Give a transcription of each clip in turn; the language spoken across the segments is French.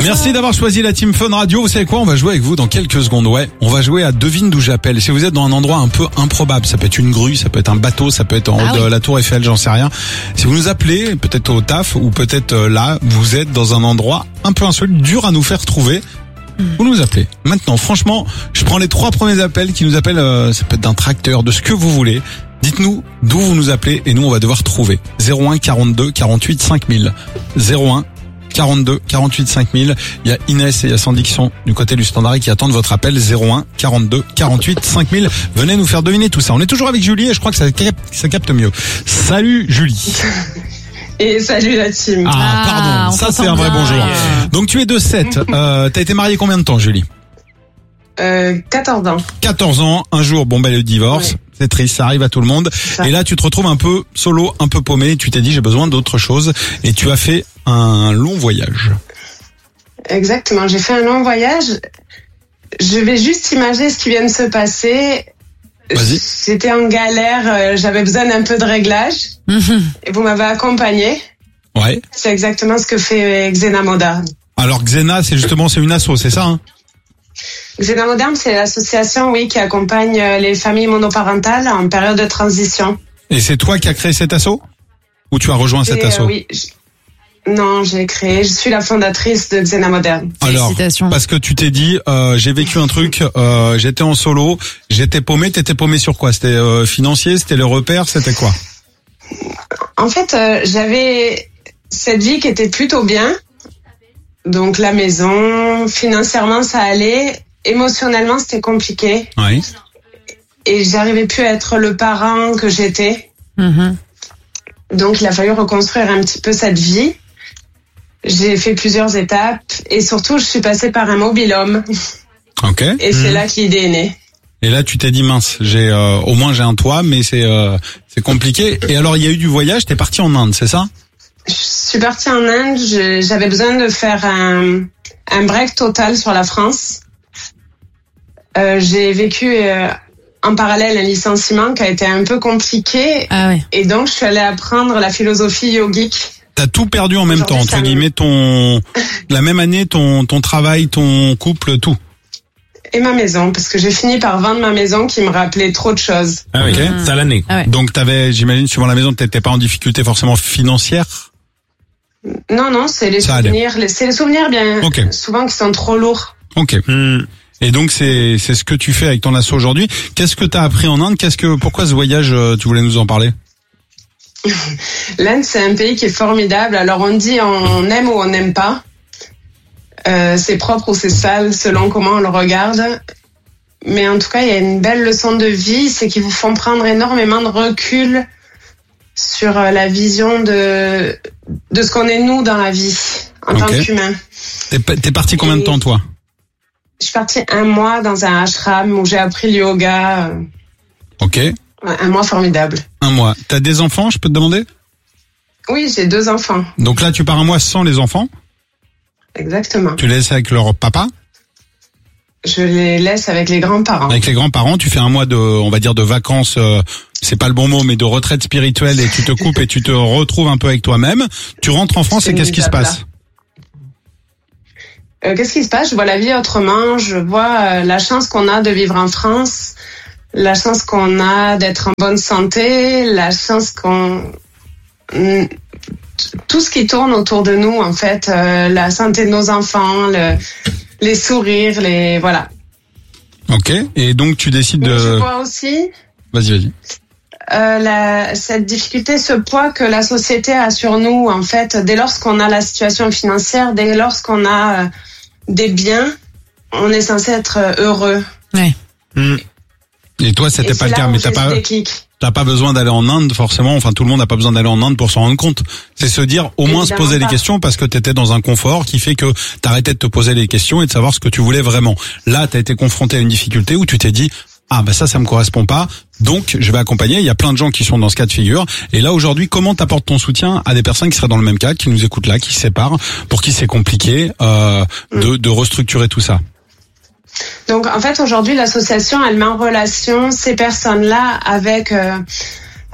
Merci d'avoir choisi la Team Fun Radio. Vous savez quoi? On va jouer avec vous dans quelques secondes. Ouais, on va jouer à devine d'où j'appelle. Si vous êtes dans un endroit un peu improbable, ça peut être une grue, ça peut être un bateau, ça peut être en haut de la Tour Eiffel, j'en sais rien. Si vous nous appelez, peut-être au taf ou peut-être là, vous êtes dans un endroit un peu insolite, dur à nous faire trouver. Vous nous appelez. Maintenant, franchement, je prends les 3 premiers appels qui nous appellent, ça peut être d'un tracteur, de ce que vous voulez. Dites-nous d'où vous nous appelez et nous on va devoir trouver. 01 42 48 5000. 01 42 48 5000. Il y a Inès et il y a Sandy qui sont du côté du standard et qui attendent votre appel. 01 42 48 5000. Venez nous faire deviner tout ça. On est toujours avec Julie et je crois que ça capte mieux. Salut Julie. Et salut la team. Pardon. Ça c'est un vrai bonjour. Donc tu es de 7. T'as été mariée combien de temps, Julie? 14 ans. 14 ans. Un jour, le divorce. Oui. C'est triste, ça arrive à tout le monde. Et là, tu te retrouves un peu solo, un peu paumé. Tu t'es dit, j'ai besoin d'autre chose. Et tu as fait un long voyage. Exactement. J'ai fait un long voyage. Je vais juste imaginer ce qui vient de se passer. Vas-y. J'étais en galère. J'avais besoin d'un peu de réglage. Et vous m'avez accompagné. Ouais. C'est exactement ce que fait Xena Moderne. Alors, Xena, c'est une asso, c'est ça, hein? Xena Moderne, c'est l'association, qui accompagne les familles monoparentales en période de transition. Et c'est toi qui as créé cet asso? Ou tu as rejoint cet asso? Oui. Non, j'ai créé. Je suis la fondatrice de Xena Moderne. Alors, parce que tu t'es dit, j'ai vécu un truc, j'étais en solo, j'étais paumé. T'étais paumé sur quoi? C'était financier, c'était le repère, c'était quoi? En fait, j'avais cette vie qui était plutôt bien. Donc la maison, financièrement ça allait, émotionnellement c'était compliqué. Oui. Et j'arrivais plus à être le parent que j'étais. Donc il a fallu reconstruire un petit peu cette vie. J'ai fait plusieurs étapes et surtout je suis passée par un mobil-home. Ok. Et c'est là que l'idée est née. Et là tu t'es dit mince, au moins j'ai un toit, mais c'est compliqué. Et alors il y a eu du voyage, t'es parti en Inde, c'est ça? Je suis partie en Inde, j'avais besoin de faire un break total sur la France. J'ai vécu en parallèle un licenciement qui a été un peu compliqué. Et donc je suis allée apprendre la philosophie yogique. T'as tout perdu en même temps, entre guillemets, la même année, ton travail, ton couple, tout. Et ma maison, parce que j'ai fini par vendre ma maison qui me rappelait trop de choses. Ah ok, c'est à l'année. Donc t'avais, j'imagine, suivant la maison, t'étais pas en difficulté forcément financière? Non, c'est les souvenirs. C'est les souvenirs bien souvent qui sont trop lourds. Ok. Et donc c'est ce que tu fais avec ton asso aujourd'hui. Qu'est-ce que t'as appris en Inde? Pourquoi ce voyage, tu voulais nous en parler? L'Inde, c'est un pays qui est formidable. Alors on dit on aime ou on n'aime pas. C'est propre ou c'est sale selon comment on le regarde. Mais en tout cas, il y a une belle leçon de vie, c'est qu'ils vous font prendre énormément de recul sur la vision de ce qu'on est nous dans la vie en tant qu'humain. T'es parti combien de temps toi? Je suis partie 1 mois dans un ashram où j'ai appris le yoga. Ok. 1 mois formidable. 1 mois. T'as des enfants, je peux te demander? Oui, j'ai 2 enfants. Donc là, tu pars 1 mois sans les enfants? Exactement. Tu les laisses avec leur papa? Je les laisse avec les grands-parents. Avec les grands-parents, tu fais 1 mois de vacances, c'est pas le bon mot, mais de retraite spirituelle et tu te coupes et tu te retrouves un peu avec toi-même. Tu rentres en France et qu'est-ce qui se passe? Qu'est-ce qui se passe? Je vois la vie autrement, je vois la chance qu'on a de vivre en France, la chance qu'on a d'être en bonne santé, la chance tout ce qui tourne autour de nous, en fait, la santé de nos enfants, les sourires, voilà. Ok. Et donc tu décides de. Je vois aussi. Vas-y. Cette difficulté, ce poids que la société a sur nous, en fait, dès lors qu'on a la situation financière, dès lors qu'on a des biens, on est censé être heureux. Ouais. Et toi, c'était pas le cas, mais t'as pas besoin d'aller en Inde forcément. Enfin, tout le monde n'a pas besoin d'aller en Inde pour s'en rendre compte. C'est se dire, au moins se poser les questions parce que t'étais dans un confort qui fait que t'arrêtais de te poser les questions et de savoir ce que tu voulais vraiment. Là, t'as été confronté à une difficulté où tu t'es dit, ça me correspond pas, donc je vais accompagner. Il y a plein de gens qui sont dans ce cas de figure. Et là, aujourd'hui, comment t'apportes ton soutien à des personnes qui seraient dans le même cas, qui nous écoutent là, qui se séparent, pour qui c'est compliqué de restructurer tout ça? Donc, en fait, aujourd'hui, l'association, elle met en relation ces personnes-là avec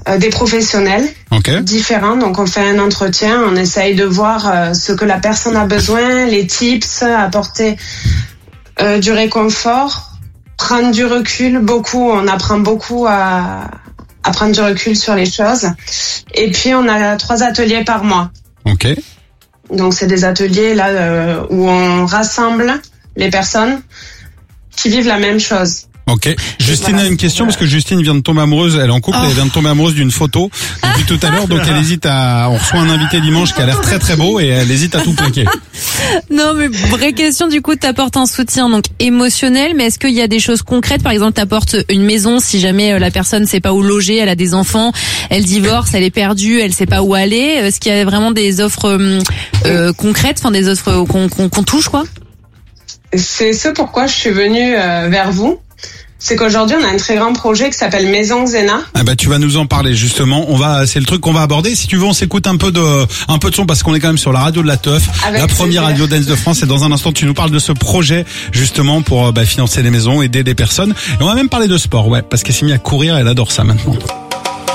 des professionnels différents. Donc on fait un entretien, on essaye de voir ce que la personne a besoin, les tips, apporter du réconfort, prendre du recul. On apprend beaucoup à prendre du recul sur les choses. Et puis on a 3 ateliers par mois. Ok. Donc c'est des ateliers là où on rassemble les personnes qui vivent la même chose. Ok. Justine a une question parce que Justine vient de tomber amoureuse, elle est en couple, elle vient de tomber amoureuse d'une photo depuis tout à l'heure, donc elle hésite on reçoit un invité dimanche qui a l'air très très beau et elle hésite à tout plaquer. Non mais vraie question, du coup t'apportes un soutien donc émotionnel, mais est-ce qu'il y a des choses concrètes? Par exemple t'apportes une maison si jamais la personne sait pas où loger, elle a des enfants, elle divorce, elle est perdue, elle sait pas où aller. Est-ce qu'il y a vraiment des offres concrètes, enfin des offres qu'on touche quoi? C'est ce pourquoi je suis venue vers vous. C'est qu'aujourd'hui, on a un très grand projet qui s'appelle Maison Xena. Ah bah, tu vas nous en parler, justement. C'est le truc qu'on va aborder. Si tu veux, on s'écoute un peu de son parce qu'on est quand même sur la radio de la Teuf, la première radio dance de France. Et dans un instant, tu nous parles de ce projet, justement, pour financer les maisons, aider les personnes. Et on va même parler de sport, parce qu'elle s'est mise à courir, elle adore ça maintenant.